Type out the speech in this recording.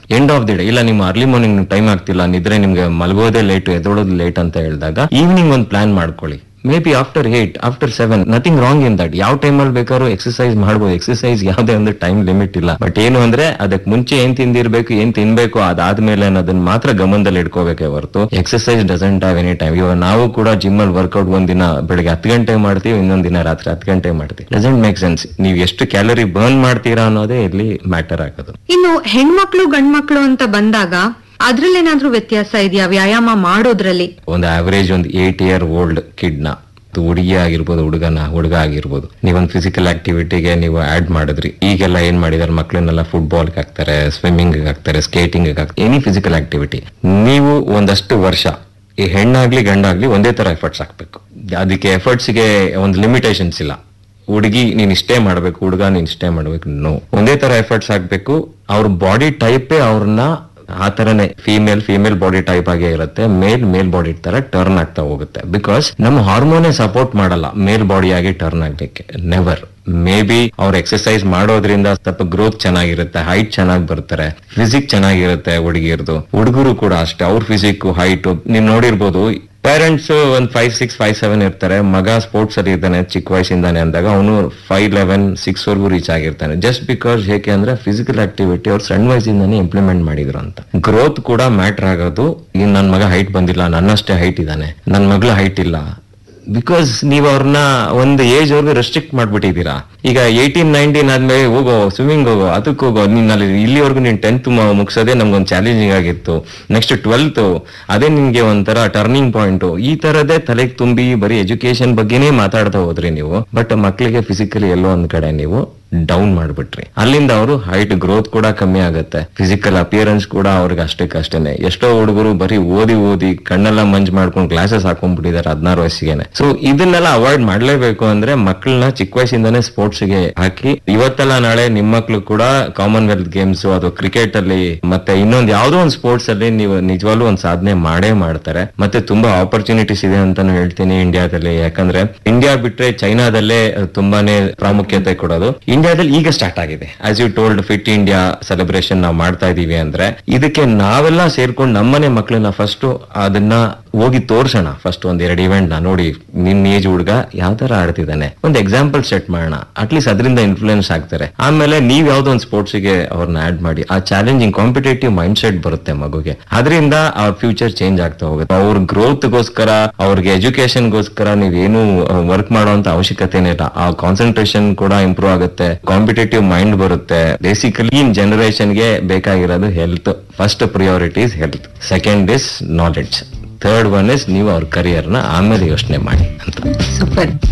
End of the day ಇಲ್ಲ ನಿಮ್ಮ early morning time ಆಗ್ತಿಲ್ಲ, ನಿದ್ರೆ ನಿಮ್ಗೆ ಮಲಗೋದೇ ಲೇಟ್, ಎದ್ದೋಳೋದು ಲೇಟ್ ಅಂತ ಹೇಳಿದಾಗ ಈವ್ನಿಂಗ್ ಒಂದು ಪ್ಲಾನ್ ಮಾಡ್ಕೊಳ್ಳಿ. May be after 8, after 7, nothing wrong in that. ಯಾವ ಟೈಮಲ್ಲಿ ಬೇಕಾದ್ರೂ ಎಕ್ಸರ್ಸೈಸ್ ಮಾಡ್ಬೋದು. ಎಕ್ಸರ್ಸೈಸ್ ಯಾವುದೇ ಒಂದು ಟೈಮ್ ಲಿಮಿಟ್ ಇಲ್ಲ. ಬಟ್ ಏನು ಅಂದ್ರೆ ಅದಕ್ಕೆ ಮುಂಚೆ ಏನ್ ತಿಂದಿರ್ಬೇಕು, ಏನ್ ತಿನ್ಬೇಕು, ಅದಾದ್ಮೇಲೆ ಅನ್ನೋದನ್ನ ಮಾತ್ರ ಗಮನದಲ್ಲಿ ಇಟ್ಕೋಬೇಕೇ ಹೊರತು exercise doesn't have any time. ಇವಾಗ ನಾವು ಕೂಡ ಜಿಮ್ ಅಲ್ಲಿ ವರ್ಕೌಟ್ ಒಂದಿನ ಬೆಳಗ್ಗೆ 10 ಗಂಟೆ ಮಾಡ್ತೀವಿ, ಇನ್ನೊಂದ್ ದಿನ ರಾತ್ರಿ 10 ಗಂಟೆ ಮಾಡ್ತೀವಿ. Doesn't make sense. ನೀವು ಎಷ್ಟು ಕ್ಯಾಲರಿ ಬರ್ನ್ ಮಾಡ್ತೀರಾ ಅನ್ನೋದೇ ಇಲ್ಲಿ ಮ್ಯಾಟರ್ ಆಗೋದು. ಇನ್ನು ಹೆಣ್ಮಕ್ಳು ಗಂಡ್ಮಕ್ಳು ಅಂತ ಬಂದಾಗ ಅದ್ರಲ್ಲೇನಾದ್ರೂ ವ್ಯತ್ಯಾಸ ಇದೆಯಾ ವ್ಯಾಯಾಮ ಮಾಡೋದ್ರಲ್ಲಿ? ಒಂದು ಆವರೇಜ್ ಒಂದು 8 year old ಕಿಡ್ನ, ಹುಡುಗಿ ಆಗಿರ್ಬೋದು ಹುಡುಗ ಆಗಿರ್ಬೋದು, ನೀವೊಂದು ಫಿಸಿಕಲ್ ಆಕ್ಟಿವಿಟಿಗೆ ನೀವು ಆಡ್ ಮಾಡಿದ್ರಿ. ಈಗೆಲ್ಲ ಏನ್ ಮಾಡಿದಾರೆ, ಮಕ್ಳನ್ನೆಲ್ಲ ಫುಟ್ಬಾಲ್ ಹಾಕ್ತಾರೆ, ಸ್ವಿಮ್ಮಿಂಗ್ ಹಾಕ್ತಾರೆ, ಸ್ಕೇಟಿಂಗ್ ಹಾಕ್ತಾರೆ, ಎನಿ ಫಿಸಿಕಲ್ ಆಕ್ಟಿವಿಟಿ. ನೀವು ಒಂದಷ್ಟು ವರ್ಷ ಈ ಹೆಣ್ಣಾಗ್ಲಿ ಗಂಡಾಗ್ಲಿ ಒಂದೇ ತರ ಎಫರ್ಟ್ಸ್ ಹಾಕ್ಬೇಕು. ಅದಕ್ಕೆ ಎಫರ್ಟ್ಸ್ಗೆ ಒಂದು ಲಿಮಿಟೇಷನ್ಸ್ ಇಲ್ಲ. ಹುಡುಗಿ ನೀನ್ ಇಷ್ಟೇ ಮಾಡ್ಬೇಕು, ಹುಡುಗ ನೀನ್ ಇಷ್ಟೇ ಮಾಡ್ಬೇಕು, ನೋ. ಒಂದೇ ತರ ಎಫರ್ಟ್ಸ್ ಹಾಕ್ಬೇಕು. ಅವ್ರ ಬಾಡಿ ಟೈಪೇ ಅವ್ರನ್ನ ಆ ತರನೇ ಫೀಮೇಲ್ ಬಾಡಿ ಟೈಪ್ ಆಗೇ ಇರುತ್ತೆ, ಮೇಲ್ ಬಾಡಿ ತರ ಟರ್ನ್ ಆಗ್ತಾ ಹೋಗುತ್ತೆ. ಬಿಕಾಸ್ ನಮ್ಮ ಹಾರ್ಮೋನೇ ಸಪೋರ್ಟ್ ಮಾಡಲ್ಲ ಮೇಲ್ ಬಾಡಿ ಆಗಿ ಟರ್ನ್ ಆಗ್ಲಿಕ್ಕೆ, ನೆವರ್. ಮೇ ಬಿ ಅವ್ರ ಎಕ್ಸರ್ಸೈಸ್ ಮಾಡೋದ್ರಿಂದ ಸ್ವಲ್ಪ ಗ್ರೋತ್ ಚೆನ್ನಾಗಿರುತ್ತೆ, ಹೈಟ್ ಚೆನ್ನಾಗಿ ಬರ್ತಾರೆ, ಫಿಸಿಕ್ ಚೆನ್ನಾಗಿರುತ್ತೆ ಹುಡುಗಿರ್ದು. ಹುಡುಗರು ಕೂಡ ಅಷ್ಟೇ, ಅವ್ರ ಫಿಸಿಕ್ ಹೈಟ್ ನೀವ್ ನೋಡಿರ್ಬೋದು. ಪೇರೆಂಟ್ಸ್ ಒಂದ್ 5'6", 5'7" ಇರ್ತಾರೆ. ಮಗ ಸ್ಪೋರ್ಟ್ಸ್ ಅಲ್ಲಿ ಇದ್ದಾನೆ ಚಿಕ್ಕ ವಯಸ್ಸಿಂದಾನೆ ಅಂದಾಗ ಅವನು 5'11", 6 ವರೆಗೂ ರೀಚ್ ಆಗಿರ್ತಾನೆ. ಜಸ್ಟ್ ಬಿಕಾಸ್ ಹೇಗೆ ಅಂದ್ರೆ ಫಿಸಿಕಲ್ ಆಕ್ಟಿವಿಟಿ ಅವ್ರು ಸಣ್ಣ ವಯಸ್ಸಿಂದಾನೆ ಇಂಪ್ಲಿಮೆಂಟ್ ಮಾಡಿದ್ರು ಅಂತ. ಗ್ರೋತ್ ಕೂಡ ಮ್ಯಾಟರ್ ಆಗೋದು. ಈಗ ನನ್ ಮಗ ಹೈಟ್ ಬಂದಿಲ್ಲ, ನನ್ನಷ್ಟೇ ಹೈಟ್ ಇದ್ದಾನೆ, ನನ್ ಮಗಳ ಹೈಟ್ ಇಲ್ಲ, ಬಿಕಾಸ್ ನೀವ್ ಅವ್ರನ್ನ ಒಂದು ಏಜ್ ಅವ್ರಿಗೆ ರೆಸ್ಟ್ರಿಕ್ಟ್ ಮಾಡ್ಬಿಟ್ಟಿದ್ದೀರಾ. ಈಗ 18, 19 ಆದ್ಮೇಲೆ ಹೋಗೋ ಸ್ವಿಮ್ಮಿಂಗ್ ಹೋಗೋ, ಅದಕ್ಕೆ ಹೋಗೋ, ನೀನ್ ಅಲ್ಲಿ ಇಲ್ಲಿವರೆಗೂ ನೀನ್ 10th ಮುಗಿಸೋದೇ ನಮ್ಗೊಂದು ಚಾಲೆಂಜಿಂಗ್ ಆಗಿತ್ತು. ನೆಕ್ಸ್ಟ್ 12th ಅದೇ ನಿನ್ಗೆ ಒಂಥರ ಟರ್ನಿಂಗ್ ಪಾಯಿಂಟ್. ಈ ತರದೇ ತಲೆಗೆ ತುಂಬಿ ಬರೀ ಎಜುಕೇಶನ್ ಬಗ್ಗೆನೇ ಮಾತಾಡ್ತಾ ಹೋದ್ರಿ ನೀವು. ಬಟ್ ಮಕ್ಳಿಗೆ ಫಿಸಿಕಲಿ ಎಲ್ಲೋ ಒಂದ್ ಕಡೆ ನೀವು ಡೌನ್ ಮಾಡ್ಬಿಟ್ರಿ. ಅಲ್ಲಿಂದ ಅವರು ಹೈಟ್ ಗ್ರೋತ್ ಕೂಡ ಕಮ್ಮಿ ಆಗುತ್ತೆ, ಫಿಸಿಕಲ್ ಅಪಿಯರೆನ್ಸ್ ಕೂಡ ಅವ್ರಿಗೆ ಅಷ್ಟಕ್ಕಷ್ಟೇನೆ. ಎಷ್ಟೋ ಹುಡುಗರು ಬರೀ ಓದಿ ಕಣ್ಣೆಲ್ಲ ಮಂಜ್ ಮಾಡ್ಕೊಂಡು ಕ್ಲಾಸಸ್ ಹಾಕೊಂಡ್ಬಿಟ್ಟಿದ್ದಾರೆ 16 ವಯಸ್ಸಿಗೆನೆ. ಸೊ ಇದನ್ನೆಲ್ಲ ಅವಾಯ್ಡ್ ಮಾಡ್ಲೇಬೇಕು. ಅಂದ್ರೆ ಮಕ್ಕಳನ್ನ ಚಿಕ್ಕ ವಯಸ್ಸಿಂದಾನೇ ಸ್ಪೋರ್ಟ್ಸ್ ಗೆ ಹಾಕಿ, ಇವತ್ತೆಲ್ಲ ನಾಳೆ ನಿಮ್ಮ ಮಕ್ಳು ಕೂಡ ಕಾಮನ್ವೆಲ್ತ್ ಗೇಮ್ಸ್ ಅಥವಾ ಕ್ರಿಕೆಟ್ ಅಲ್ಲಿ ಮತ್ತೆ ಇನ್ನೊಂದು ಯಾವ್ದೋ ಒಂದು ಸ್ಪೋರ್ಟ್ಸ್ ಅಲ್ಲಿ ನೀವು ನಿಜವಾಗ್ಲೂ ಒಂದು ಸಾಧನೆ ಮಾಡೇ ಮಾಡ್ತಾರೆ. ಮತ್ತೆ ತುಂಬಾ ಆಪರ್ಚುನಿಟೀಸ್ ಇದೆ ಅಂತಾನು ಹೇಳ್ತೀನಿ ಇಂಡಿಯಾದಲ್ಲಿ. ಯಾಕಂದ್ರೆ ಇಂಡಿಯಾ ಬಿಟ್ರೆ ಚೈನಾದಲ್ಲೇ ತುಂಬಾನೇ ಪ್ರಾಮುಖ್ಯತೆ ಕೊಡೋದು. ಇಂಡಿಯಾದಲ್ಲಿ ಈಗ ಸ್ಟಾರ್ಟ್ ಆಗಿದೆ. As you told, fit India celebration ನಾವು ಮಾಡ್ತಾ ಇದೀವಿ ಅಂದ್ರೆ ಇದಕ್ಕೆ ನಾವೆಲ್ಲ ಸೇರ್ಕೊಂಡು ನಮ್ಮನೆ ಮಕ್ಕಳನ್ನ ಫಸ್ಟ್ ಅದನ್ನ ಹೋಗಿ ತೋರ್ಸೋಣ. ಫಸ್ಟ್ ಒಂದ್ 2 ಇವೆಂಟ್ ನೋಡಿ, ನಿನ್ ಏಜ್ ಹುಡುಗ ಯಾವ ತರ ಆಡ್ತಿದ್ದಾನೆ, ಒಂದು ಎಕ್ಸಾಂಪಲ್ ಸೆಟ್ ಮಾಡೋಣ. ಅಟ್ಲೀಸ್ಟ್ ಅದರಿಂದ ಇನ್ಫ್ಲೂಯೆನ್ಸ್ ಆಗ್ತಾರೆ. ಆಮೇಲೆ ನೀವ್ ಯಾವ್ದೋ ಒಂದು ಸ್ಪೋರ್ಟ್ಸ್ ಗೆ ಅವ್ರನ್ನ ಆಡ್ ಮಾಡಿ, ಆ ಚಾಲೆಂಜಿಂಗ್ ಕಾಂಪಿಟೇಟಿವ್ ಮೈಂಡ್ ಸೆಟ್ ಬರುತ್ತೆ ಮಗುಗೆ. ಅದರಿಂದ ಅವ್ರ ಫ್ಯೂಚರ್ ಚೇಂಜ್ ಆಗ್ತಾ ಹೋಗುತ್ತೆ. ಅವ್ರ ಗ್ರೋತ್ಗೋಸ್ಕರ, ಅವ್ರಿಗೆ ಎಜುಕೇಶನ್ಗೋಸ್ಕರ ನೀವೇನು ವರ್ಕ್ ಮಾಡುವಂತ ಅವಶ್ಯಕತೆನೇ ಇಲ್ಲ. ಆ ಕಾನ್ಸಂಟ್ರೇಷನ್ ಕೂಡ ಇಂಪ್ರೂವ್ ಆಗುತ್ತೆ, ಕಾಂಪಿಟೇಟಿವ್ ಮೈಂಡ್ ಬರುತ್ತೆ. ಬೇಸಿಕಲಿ ಇನ್ ಜನರೇಷನ್ ಗೆ ಬೇಕಾಗಿರೋದು health. First priority is health, second is knowledge, third one is ನೀವು ಅವ್ರ ಕರಿಯರ್ ನ ಆಮೇಲೆ ಯೋಚನೆ ಮಾಡಿ ಅಂತ. ಸೂಪರ್.